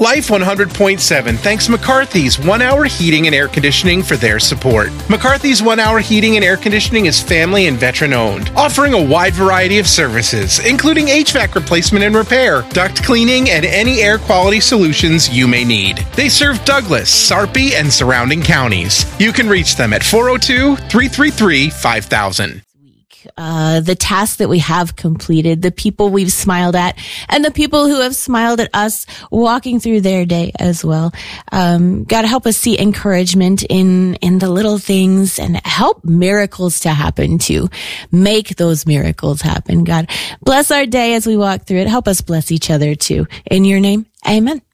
Life 100.7 thanks McCarthy's 1 Hour Heating and Air Conditioning for their support. McCarthy's 1 Hour Heating and Air Conditioning is family and veteran owned, offering a wide variety of services, including HVAC replacement and repair, duct cleaning, and any air quality solutions you may need. They serve Douglas, Sarpy, and surrounding counties. You can reach them at 402-333-5000. The tasks that we have completed, the people we've smiled at, and the people who have smiled at us walking through their day as well. God, help us see encouragement in the little things and help miracles to happen too. Make those miracles happen. God, bless our day as we walk through it. Help us bless each other too. In your name, amen.